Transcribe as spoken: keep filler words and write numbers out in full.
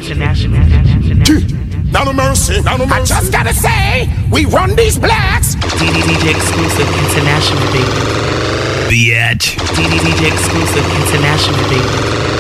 international. Now no mercy, now no mercy. I just gotta say, we run these blacks. D J exclusive international, baby. Bitch. D J exclusive international, baby.